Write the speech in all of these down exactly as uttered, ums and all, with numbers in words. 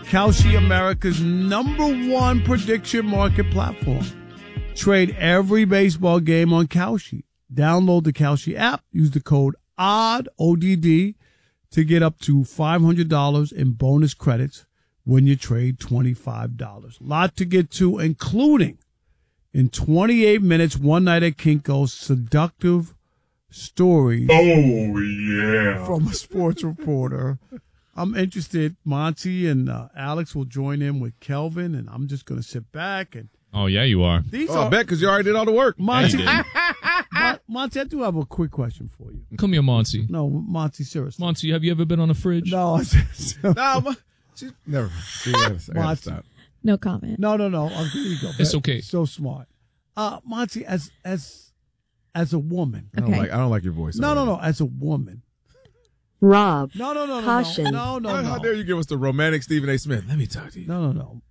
Kalshi, America's number one prediction market platform. Trade every baseball game on Kalshi. Download the Kalshi app. Use the code O D D, O D D, to get up to five hundred dollars in bonus credits when you trade twenty-five dollars. Lot to get to, including in twenty-eight minutes, one night at Kinko's, seductive stories. Oh, yeah. From a sports reporter. I'm interested. Monty and uh, Alex will join in with Kelvin, and I'm just going to sit back. And Oh, yeah, you are. These oh, are I bet because you already did all the work. Monty, Yeah, Mon- Monty, I do have a quick question for you. Come here, Monty. No, Monty, seriously. Monty, have you ever been on a fridge? No, I said, No, Ma- she, never mind. See, I gotta- I gotta Monty. stop. No comment. No, no, no. Oh, here you go. It's okay. So smart. Uh, Monty, as as as a woman. I don't Okay. like. I don't like your voice. No, no, already. no. As a woman. Rob, No, no, no, no. Caution. No, no, How, no. how no. dare you give us the romantic Stephen A. Smith? Let me talk to you. No, no, no.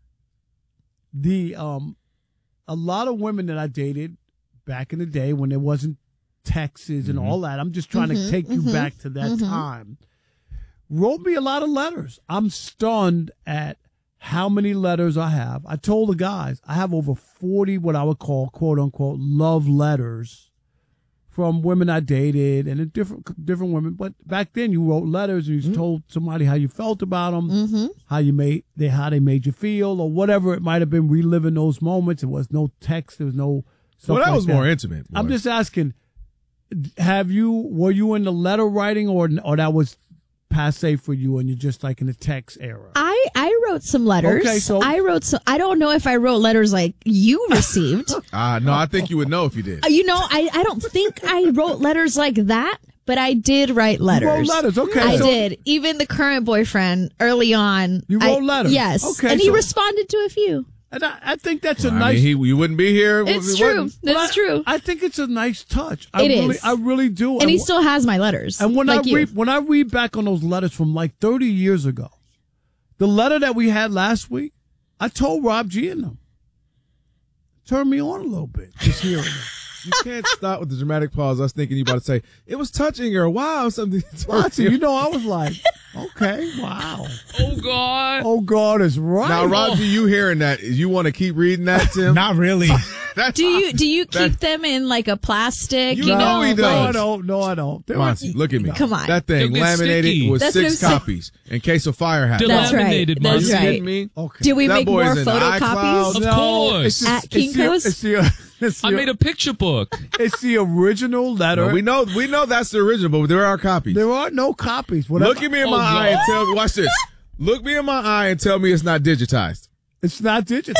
The um, a lot of women that I dated back in the day when there wasn't texts and Mm-hmm. all that. I'm just trying to take you back to that time. Wrote me a lot of letters. I'm stunned at how many letters I have. I told the guys I have over forty what I would call quote unquote love letters from women I dated and different different women. But back then, you wrote letters and you told somebody how you felt about them, Mm-hmm. how you made they how they made you feel, or whatever it might have been. Reliving those moments. There was no text. There was no. Stuff Well, that like was more intimate. I'm boy. just asking. Have you were you in the letter writing or or that was passe for you and you're just like in the text era? I, I wrote some letters. Okay, so- I wrote some. I don't know if I wrote letters like you received. Ah, no, I think you would know if you did. Uh, you know, I, I don't think I wrote letters like that, but I did write letters. wrote letters, okay, I so- did. Even the current boyfriend early on. You I- wrote letters? Yes. Okay, and he so- responded to a few. And I, I think that's Well, a I nice. mean, he, you wouldn't be here. if It's he true. wasn't. That's I, true. I think it's a nice touch. I It really, is. I really do. And he w- still has my letters. And when like I you. read when I read back on those letters from like thirty years ago, the letter that we had last week, I told Rob G in them. Turned me on a little bit just hearing it. You can't stop with the dramatic pause. I was thinking you about to say it was touching or wow something. Lots of- you know, I was like, okay, wow. Oh, God. Oh God is right. Now, Roger, you hearing that? You want to keep reading that, Tim? Not really. That's do you do you keep That- them in like a plastic? You You, know know, he No, does. I don't. No, I don't. There was- Monty, look at me. Come on. That thing They'll get laminated sticky. with That's what six I'm saying. copies in case a fire happens. That's right. Delaminated, That's Are you Monty. right. kidding me? Okay. Do we That make boy's more in photocopies? iCloud. Of No, course. it's just- At it's the- Kinko's? It's the, it's the, I made a picture book. it's the original letter. No, we know we know that's the original, but there are copies. There are no copies. Whatever. Look at me in Oh, my eye and God. tell me. Watch this. Look me in my eye and tell me it's not digitized. It's not digital.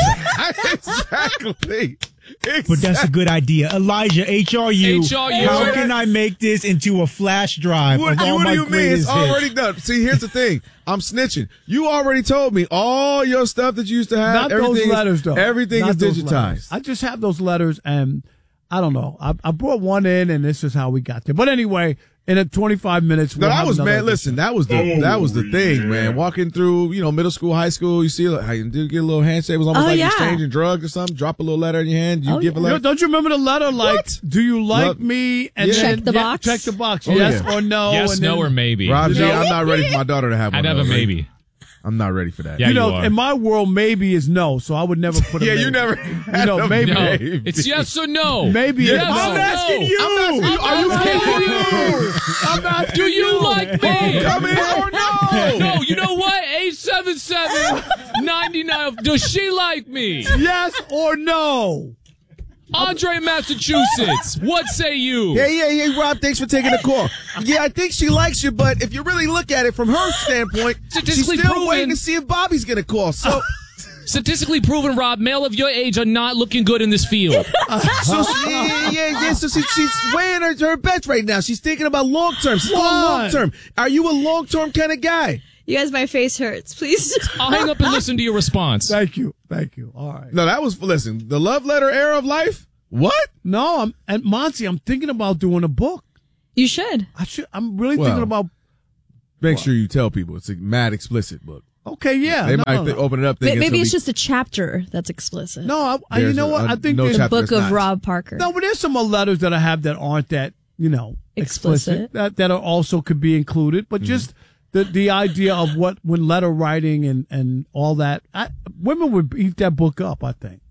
exactly. But that's a good idea. Elijah, H R U. H R U. How can I make this into a flash drive What, of all what my do you mean? greatest It's already hits? done. See, here's the thing. I'm snitching. You already told me all your stuff that you used to have. Not those everything letters, is, though. Everything Not is those digitized. letters. I just have those letters, and I don't know. I, I brought one in, and this is how we got there. But anyway, in a twenty-five minutes, No, we'll that have was another man. Listen, that was the that was the thing, man. Walking through, you know, middle school, high school, you see, like, how you did get a little handshake. It was almost Oh, like yeah. exchanging drugs or something. Drop a little letter in your hand. You Oh, give a yeah. You know, letter. don't you remember the letter? Like, What? do you like Love- me? And Yeah. then Check the yeah, box? Check the box. Oh, yes yeah. or no? yes, and no, then, or maybe. Rob G, You know- I'm not ready for my daughter to have one. I'd have of a those. maybe. I'm not ready for that. Yeah, You know, you are. in my world, maybe is no, so I would never put a Yeah, maybe. you never. You had know, a maybe. No, maybe. it's yes or no. Maybe yes it's or no. no. I'm asking you. I'm asking you. Are you kidding me? I'm not. Do you like me? Come in or no? No, you know what? eight seven seven, nine nine. Does she like me? Yes or no? Andre, Massachusetts. What say you? Hey, yeah, yeah, Rob, thanks for taking the call. Yeah, I think she likes you, but if you really look at it from her standpoint, she's Statistically still proven. waiting to see if Bobby's going to call. So, Statistically proven, Rob, male of your age are not looking good in this field. so she, yeah, yeah, yeah, so she, she's weighing her, her bets right now. She's thinking about long term. She's going Why? long term. Are you a long term kind of guy? You guys, my face hurts. Please. I'll hang up and listen to your response. Thank you. Thank you. All right. No, that was listen. The love letter era of life. What? No, I'm and Monty, I'm thinking about doing a book. You should. I should. I'm really Well, thinking about. Make sure you tell people it's a mad explicit book. Okay, yeah. They no, might no, th- no. open it up. Maybe, thinking maybe it's a- just a chapter that's explicit. No, I, I, you There's know a- what? a- I think no there's chapter. Book that's of not. Rob Parker. no, but there's some more letters that I have that aren't that you know explicit, Explicit. that that are also could be included. But Mm-hmm. just the the idea of what when letter writing and and all that. I, women would eat that book up. I think.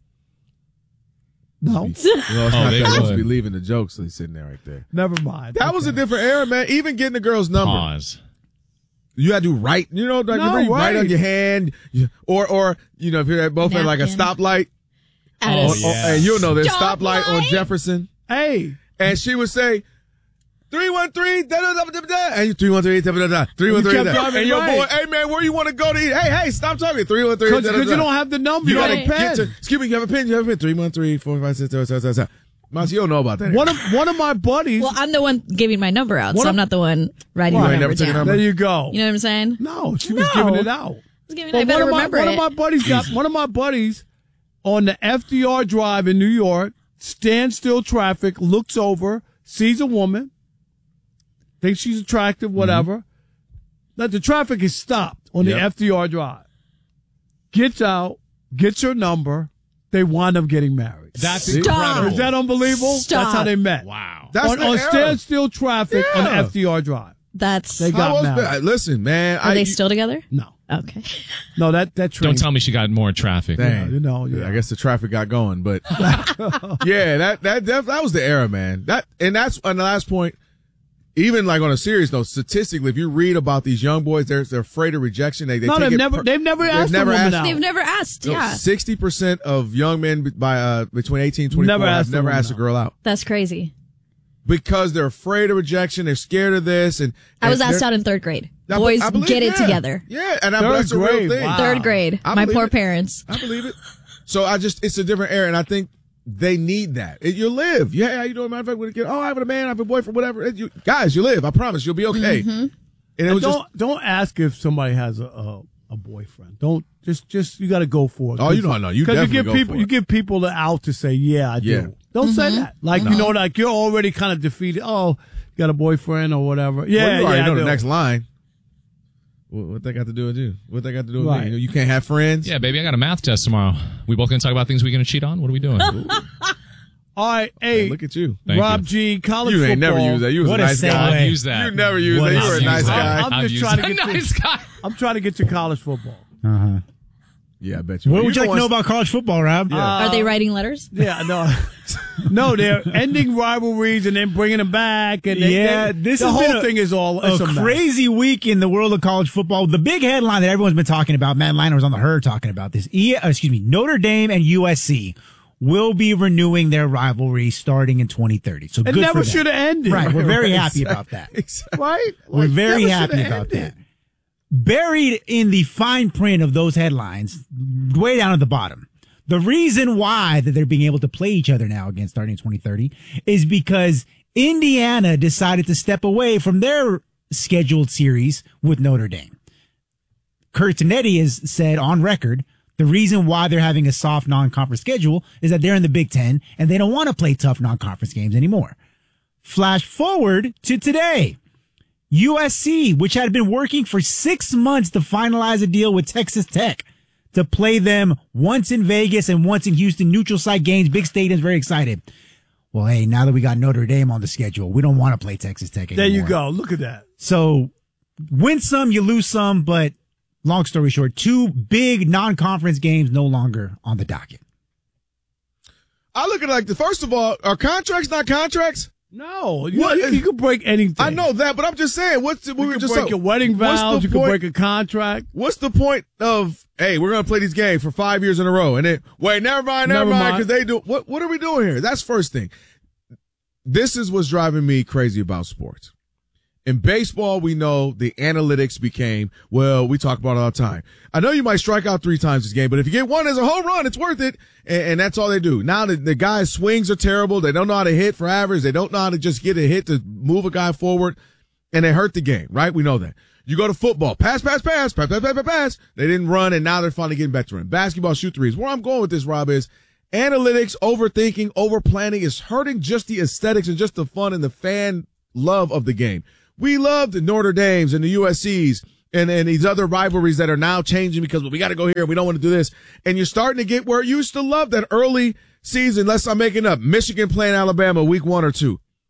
No, Well, it's not Oh, they that. Supposed to would. be leaving the jokes. So he's sitting there right there. never mind. That was a different era, man. Even getting the girl's number. Pause. You had to write, you know, like No, you write right. on your hand, you- or, or, you know, if you're at both at like a Napkin. stoplight, At Oh, a or- yeah. and you'll know there's stoplight on Stoplight? Jefferson, Hey, and she would say, three one three, da da da da da, and you three one three, da da da, three one three, kept driving and your boy, right. hey man, where you want to go to eat? Hey, hey, stop talking, three one three, because da da da. you don't have the number. You You, gotta got a pen. get to, excuse me, you have a pen, you have a pen, three one three, four five six seven seven seven seven. Mas, you don't know about that. One of one of my buddies. Well, I'm the one giving my number out, What so a- I'm not the one writing Right. the You number never took a down. number? there you go. You know what I'm saying? No, she was No. giving it out. I was giving, Well, I better one of my, remember one it. of my buddies got one of my buddies on the F D R Drive in New York. Standstill traffic. Looks over, sees a woman, thinks she's attractive, whatever. That the traffic is stopped on the Yep. F D R Drive. Gets out, gets her number. They wind up getting married. That's Stop. incredible. Is that unbelievable? Stop. That's how they met. Wow. That's on the on era. standstill traffic on the Yeah. F D R Drive. That's. They How got was married. that? Listen, man. Are I, they still together? No, Okay. no, that that train. Don't tell me she got more traffic. Dang. You know, yeah. I guess the traffic got going, but yeah, that that that, that was the era, man. That and that's on the last point. Even like on a serious note, statistically, if you read about these young boys, they're they're afraid of rejection. They, they No, take they've it never- per- they've never asked a never woman asked, out. They've never asked. Yeah. Sixty percent of young men by uh, between eighteen and twenty-four Never have asked a never woman asked a out. girl out That's crazy. because they're afraid of rejection. They're scared of this. And, I was and asked they're- out in third grade. I be- Boys, I believe- get it yeah. together. Yeah, and I, Third that's a real grade, thing. wow. Third grade. I My believe poor it. parents. I believe it. So I just, it's a different era, and I think they need that. It, you live. Yeah, how you doing? Matter of fact, when you get, oh, I have a man, I have a boyfriend, whatever. It- you, guys, you live. I promise, you'll be okay. Mm-hmm. And it And was don't just, don't ask if somebody has a a, a boyfriend. Don't just just you got to go for it. Oh, you don't know. You 'Cause definitely give go people for you it. give people the out to say yeah I Yeah. do. Don't say that. Like you know like you're already kind of defeated. Oh, you got a boyfriend or whatever. Yeah, well, you already yeah. know I the do. next line. What, what they got to do with you? What they got to do with Right. me? You know, you can't have friends. Yeah, baby, I got a math test tomorrow. We both gonna talk about things we're gonna cheat on? What are we doing? All right, hey, Look at you. Thank Rob you. G, college You football. ain't never used that. You was What a a nice segue. guy. I've used that. You never used What that. a You were a I've nice used guy. that. I'm I've just used trying to that. get to- nice guy. I'm trying to get to college football. Uh-huh. Yeah, I bet you. What You would you like know to know what's- about college football, Rob? Are they writing letters? Yeah, no, no, they're ending rivalries and then bringing them back, and they, Yeah, they- this the has whole been a- thing is all a it's a mess. crazy week in the world of college football. The big headline that everyone's been talking about, Matt Liner was on the Herd talking about this. E, uh, excuse me, Notre Dame and U S C will be renewing their rivalry starting in twenty thirty. So It good never for them. should have ended. Right, we're very Right, happy exactly. about that. Exactly. right. We're Like, very never happy shoulda about ended. that. Buried in the fine print of those headlines, way down at the bottom, the reason why that they're being able to play each other now again starting in twenty thirty is because Indiana decided to step away from their scheduled series with Notre Dame. Kurt Tanetti has said on record the reason why they're having a soft non-conference schedule is that they're in the Big Ten and they don't want to play tough non-conference games anymore. Flash forward to today. U S C, which had been working for six months to finalize a deal with Texas Tech to play them once in Vegas and once in Houston, neutral site games, big stadiums, very excited. Well, hey, now that we got Notre Dame on the schedule, we don't want to play Texas Tech anymore. There you go. Look at that. So win some, you lose some, but long story short, two big non-conference games no longer on the docket. I look at it like the first of all, are contracts not contracts? No, you, What you, is- you can break anything. I know that, but I'm just saying, what's the, we You were can just break so- your wedding what's vows. the You can point- break a contract. What's the point of, hey, we're going to play these games for five years in a row and then, wait, never mind, never, Never mind, mind. because they do, what, what are we doing here? That's first thing. This is what's driving me crazy about sports. In baseball, we know the analytics became, well, we talk about it all the time. I know you might strike out three times this game, but if you get one as a home run, it's worth it. And, and that's all they do. Now the, the guys' swings are terrible. They don't know how to hit for average. They don't know how to just get a hit to move a guy forward. And they hurt the game, right? We know that. You go to football, pass, pass, pass, pass, pass, pass, pass, pass. They didn't run, and now they're finally getting back to run. Basketball, shoot threes. Where I'm going with this, Rob, is analytics, overthinking, overplanning is hurting just the aesthetics and just the fun and the fan love of the game. We love the Notre Dames and the U S Cs and, and these other rivalries that are now changing because well, we got to go here and we don't want to do this. And you're starting to get where you used to love that early season. Unless I'm making up Michigan playing Alabama week one or two.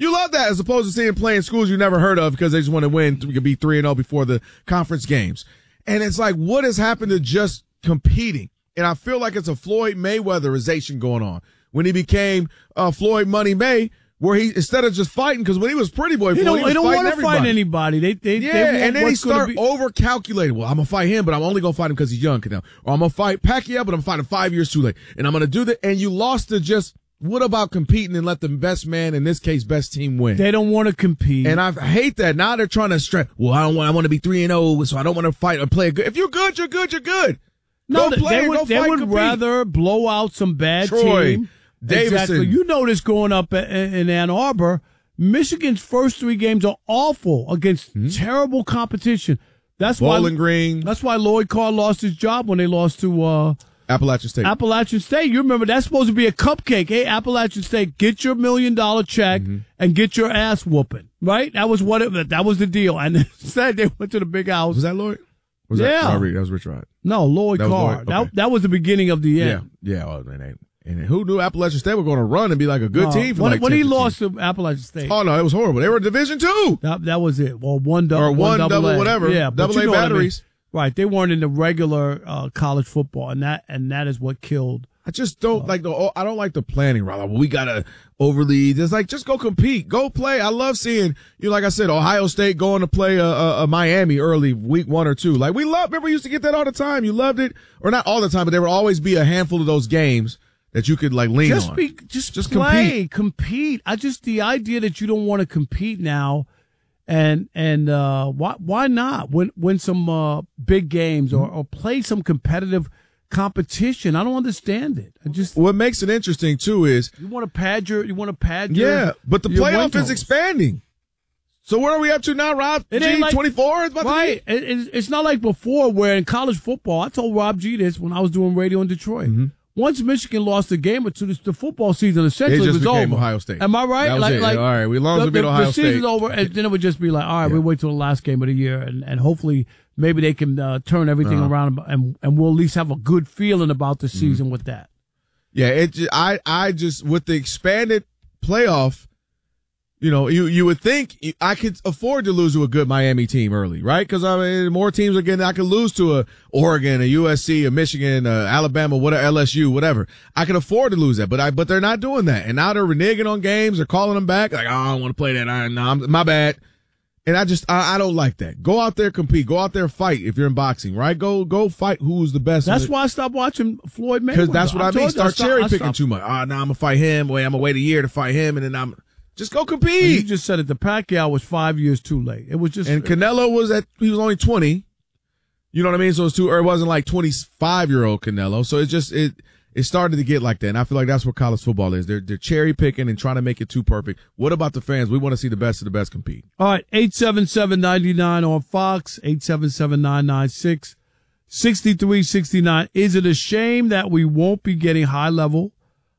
You love that as opposed to seeing playing schools you never heard of because they just want to win. You could be three and oh before the conference games. And it's like, what has happened to just competing? And I feel like it's a Floyd Mayweatherization going on. When he became uh, Floyd Money May, where he, instead of just fighting, because when he was Pretty Boy, They Floyd, don't, he was they don't fighting want to fight everybody. anybody. They, they, Yeah, they want and then he what's gonna start be- over-calculating. Well, I'm going to fight him, but I'm only going to fight him because he's young now. Or I'm going to fight Pacquiao, but I'm fighting five years too late. And I'm going to do that. And you lost to just, what about competing and let the best man, in this case, best team win? They don't want to compete. And I hate that. Now they're trying to stress. Well, I don't want. I want to be three and zero, so I don't want to fight or play good. If you're good, you're good. You're good. no, go they- play. they would, go they fight. would compete. rather blow out some bad Troy team. Davidson. Exactly. You know this growing up in, in Ann Arbor. Michigan's first three games are awful against terrible competition. That's Bowling why. Green, That's why Lloyd Carr lost his job when they lost to uh, Appalachian State. Appalachian State. You remember that's supposed to be a cupcake. Hey, Appalachian State, get your million dollar check Mm-hmm. and get your ass whooping. Right? That was what it. That was the deal. And instead, they went to the big house. was that Lloyd? Was Yeah. that, sorry, that was Rich Rod. No, Lloyd That was Carr. Lloyd? That Okay. that was the beginning of the Yeah, end. yeah. Oh, man, they- and who knew Appalachian State were going to run and be like a good Uh, team for when, like when ten, he fifteen. lost to Appalachian State. Oh no, it was horrible. They were Division Two. That that was it. Well, one double, Or one double, double A. whatever. Yeah, but Double you A know what I mean. batteries. Right, they weren't in the regular uh, college football, and that and that is what killed. I just don't like the. I don't like the planning. Right, we gotta overlead. It's like just go compete, go play. I love seeing you. Know, like I said, Ohio State going to play a, a, a Miami early week one or two. Like we love. Remember, we used to get that all the time. You loved it, or not all the time, but there would always be a handful of those games that you could like lean Just on. be, just, Just play, compete. I just the idea that you don't want to compete now, and and uh, why why not win win some uh, big games or, or play some competitive competition? I don't understand it. I just What makes it interesting too is you want to pad your you want to pad your yeah, but the your win playoff is totals. expanding. So where are we up to now, Rob? It G ain't like- twenty-four is about Right. to be. It, it, it's not like before where in college football, I told Rob G this when I was doing radio in Detroit. Mm-hmm. Once Michigan lost a game or two, the, the football season essentially It just was became over. Ohio State. Am I right? That was like, it. like All right, we- as long as the, we beat the, Ohio the season's State. over, and then it would just be like, all right, Yeah. we wait till the last game of the year, and, and hopefully maybe they can uh, turn everything Uh-huh. around, and and we'll at least have a good feeling about the season Mm-hmm. with that. Yeah, it. ju- I I just with the expanded playoff, you know, you you would think I could afford to lose to a good Miami team early, right? Because I mean, more teams are getting. I could lose to a Oregon, a U S C, a Michigan, a Alabama, whatever, L S U, whatever. I can afford to lose that, but I but they're not doing that, and now they're reneging on games. They're calling them back, like, oh, I don't want to play that. I, no, I'm, my bad. And I just I, I don't like that. Go out there, compete. Go out there, fight. If you're in boxing, right? Go go fight. Who's the best? That's in the- why I stopped watching Floyd Mayweather. Because that's what I, mean. told you, Start stopped- cherry I picking stopped- too much. Ah, now I'm gonna fight him. Wait, I'm gonna wait a year to fight him, and then I'm just go You compete. just said it. The Pacquiao was five years too late. It was just And Canelo was at he was only twenty. You know what I mean? So it's too, or it wasn't like twenty-five year old Canelo. So it just it it started to get like that. And I feel like that's what college football is. They're they're cherry picking and trying to make it too perfect. What about the fans? We want to see the best of the best compete. All right, eight seven seven, nine nine on Fox, eight seven seven, nine nine six, six three six nine. Is it a shame that we won't be getting high level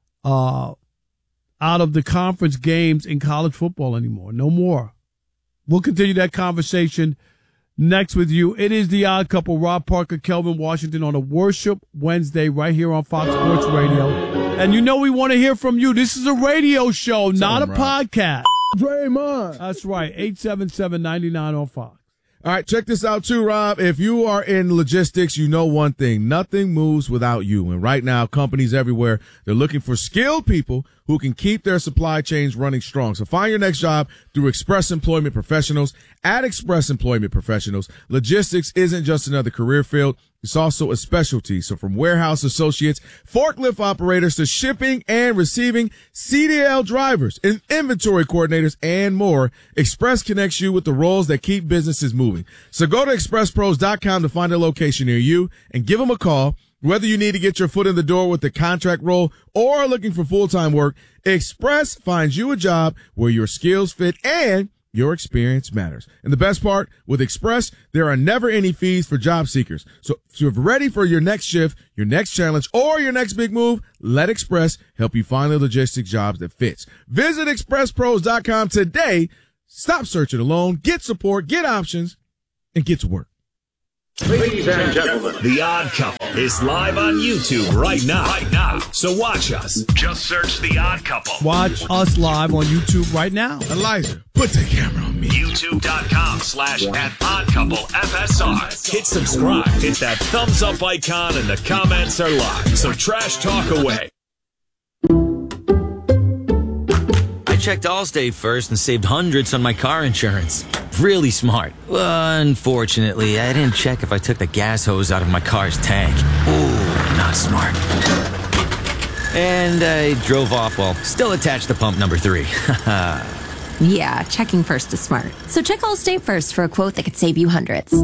uh, out of the conference games in college football anymore? No more. We'll continue that conversation next with you. It is the Odd Couple, Rob Parker, Kelvin Washington on a Worship Wednesday right here on Fox Sports Radio. And you know we want to hear from you. This is a radio show, not a him, Rob. podcast. Draymond. That's right. eight seven seven, nine nine on Fox. All right, check this out too, Rob. If you are in logistics, you know one thing. Nothing moves without you. And right now, companies everywhere, they're looking for skilled people who can keep their supply chains running strong. So find your next job through Express Employment Professionals. At Express Employment Professionals, logistics isn't just another career field. It's also a specialty. So from warehouse associates, forklift operators to shipping and receiving, C D L drivers and inventory coordinators and more, Express connects you with the roles that keep businesses moving. So go to express pros dot com to find a location near you and give them a call. Whether you need to get your foot in the door with the contract role or are looking for full-time work, Express finds you a job where your skills fit and your experience matters. And the best part, with Express, there are never any fees for job seekers. So if you're ready for your next shift, your next challenge, or your next big move, let Express help you find the logistics jobs that fits. Visit express pros dot com today. Stop searching alone. Get support, get options, and get to work. Ladies and gentlemen, The Odd Couple is live on YouTube right now. Right now. So watch us. Just search The Odd Couple. Watch us live on YouTube right now. Elijah, put the camera on me. YouTube.com slash at Odd Couple F S R. Hit subscribe. Hit that thumbs up icon and the comments are live. So trash talk away. I checked Allstate first and saved hundreds on my car insurance. Really smart. Unfortunately, I didn't check if I took the gas hose out of my car's tank. Ooh, not smart. And I drove off while still attached to pump number three. Yeah, checking first is smart. So check Allstate first for a quote that could save you hundreds.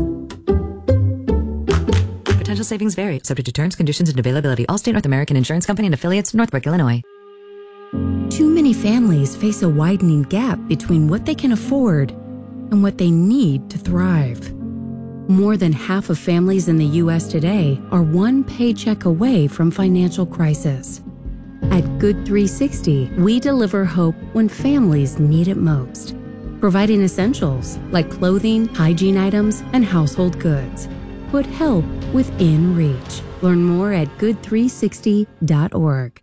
Potential savings vary, subject to terms, conditions, and availability. Allstate North American Insurance Company and affiliates, Northbrook, Illinois. Too many families face a widening gap between what they can afford and what they need to thrive. More than half of families in the U S today are one paycheck away from financial crisis. At Good three sixty, we deliver hope when families need it most, providing essentials like clothing, hygiene items, and household goods. Put help within reach. Learn more at good three sixty dot org.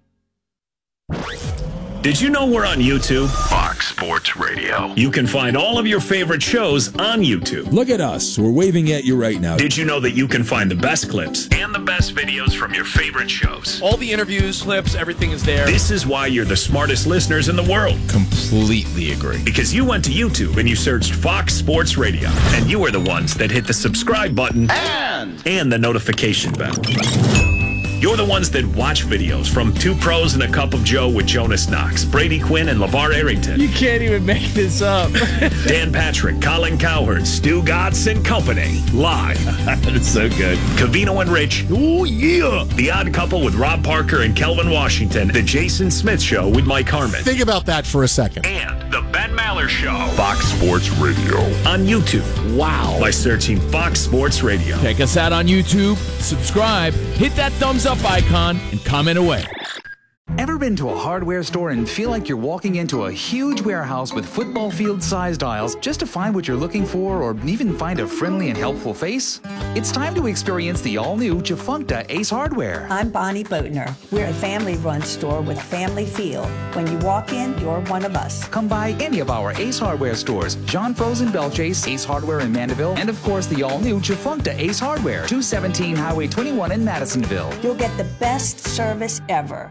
Did you know we're on YouTube? Fox Sports Radio. You can find all of your favorite shows on YouTube. Look at us. We're waving at you right now. Did you know that you can find the best clips and the best videos from your favorite shows? All the interviews, clips, everything is there. This is why you're the smartest listeners in the world. Completely agree. Because you went to YouTube and you searched Fox Sports Radio. And you are the ones that hit the subscribe button and, and the notification bell. You're the ones that watch videos from Two Pros and a Cup of Joe with Jonas Knox, Brady Quinn, and LeVar Arrington. You can't even make this up. Dan Patrick, Colin Cowherd, Stu Gatz and Company. Live. That's so good. Covino and Rich. Oh, yeah. The Odd Couple with Rob Parker and Kelvin Washington. The Jason Smith Show with Mike Harmon. Think about that for a second. And The Ben Maller Show. Fox Sports Radio. On YouTube. Wow. By searching Fox Sports Radio. Check us out on YouTube. Subscribe. Hit that thumbs up icon and comment away. Ever been to a hardware store and feel like you're walking into a huge warehouse with football field-sized aisles just to find what you're looking for or even find a friendly and helpful face? It's time to experience the all-new Jafuncta Ace Hardware. I'm Bonnie Boatner. We're a family-run store with family feel. When you walk in, you're one of us. Come by any of our Ace Hardware stores, John Froze in Belchase, Ace Hardware in Mandeville, and of course the all-new Jafuncta Ace Hardware, two seventeen Highway twenty-one in Madisonville. You'll get the best service ever.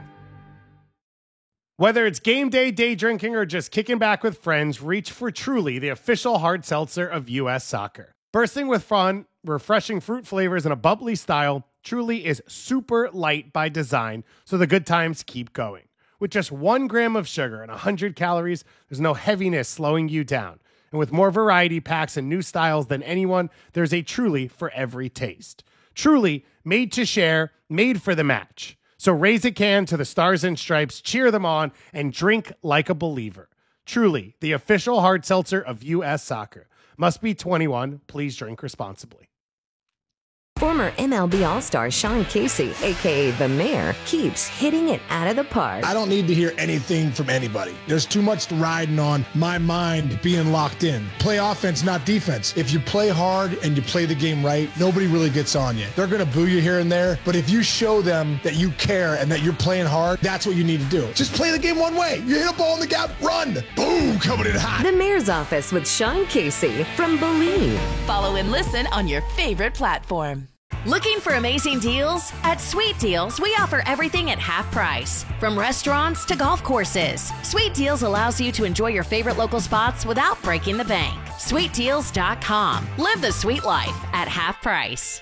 Whether it's game day, day drinking, or just kicking back with friends, reach for Truly, the official hard seltzer of U S Soccer. Bursting with fun, refreshing fruit flavors, and a bubbly style, Truly is super light by design, so the good times keep going. With just one gram of sugar and one hundred calories, there's no heaviness slowing you down. And with more variety packs and new styles than anyone, there's a Truly for every taste. Truly, made to share, made for the match. So raise a can to the Stars and Stripes, cheer them on, and drink like a believer. Truly, the official hard seltzer of U S Soccer. Must be twenty-one. Please drink responsibly. Former M L B All-Star Sean Casey, a k a. The Mayor, keeps hitting it out of the park. I don't need to hear anything from anybody. There's too much riding on my mind being locked in. Play offense, not defense. If you play hard and you play the game right, nobody really gets on you. They're going to boo you here and there, but if you show them that you care and that you're playing hard, that's what you need to do. Just play the game one way. You hit a ball in the gap, run. Boom, coming in hot. The Mayor's Office with Sean Casey from Believe. Follow and listen on your favorite platform. Looking for amazing deals? At Sweet Deals, we offer everything at half price. From restaurants to golf courses, Sweet Deals allows you to enjoy your favorite local spots without breaking the bank. sweet deals dot com. Live the sweet life at half price.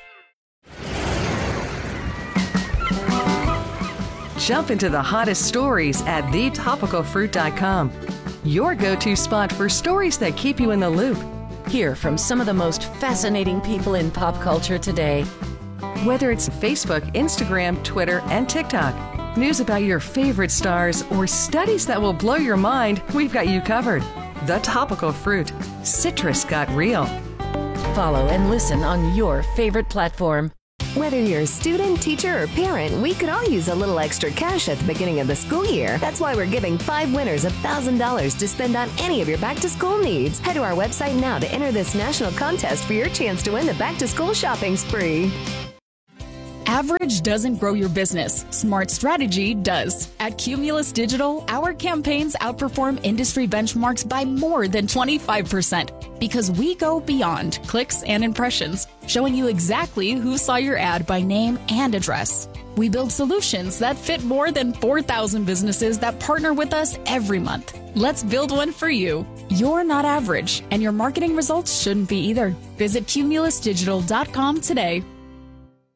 Jump into the hottest stories at the topical fruit dot com. Your go-to spot for stories that keep you in the loop. Hear from some of the most fascinating people in pop culture today. Whether it's Facebook, Instagram, Twitter, and TikTok, news about your favorite stars, or studies that will blow your mind, we've got you covered. The Topical Fruit. Citrus got real. Follow and listen on your favorite platform. Whether you're a student, teacher, or parent, we could all use a little extra cash at the beginning of the school year. That's why we're giving five winners one thousand dollars to spend on any of your back-to-school needs. Head to our website now to enter this national contest for your chance to win the back-to-school shopping spree. Average doesn't grow your business. Smart strategy does. At Cumulus Digital, our campaigns outperform industry benchmarks by more than twenty-five percent because we go beyond clicks and impressions, showing you exactly who saw your ad by name and address. We build solutions that fit more than four thousand businesses that partner with us every month. Let's build one for you. You're not average, and your marketing results shouldn't be either. Visit cumulus digital dot com today.